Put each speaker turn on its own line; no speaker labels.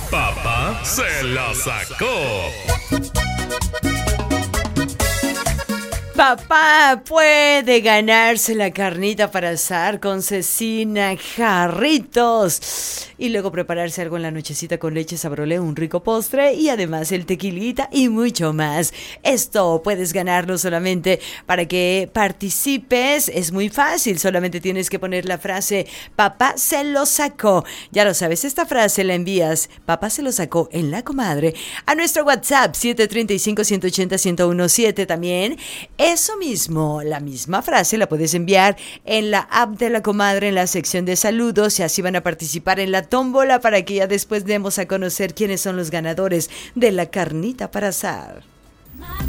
Papá se la sacó.
Papá puede ganarse la carnita para asar con cecina, jarritos y luego prepararse algo en la nochecita con leche Sabrolé, un rico postre y además el tequilita y mucho más. Esto puedes ganarlo solamente para que participes. Es muy fácil, solamente tienes que poner la frase papá se lo sacó. Ya lo sabes, esta frase la envías, papá se lo sacó en La Comadre, a nuestro WhatsApp 735-180-1017 también. Eso mismo, la misma frase la puedes enviar en la app de La Comadre en la sección de saludos y así van a participar en la tómbola para que ya después demos a conocer quiénes son los ganadores de la carnita para asar.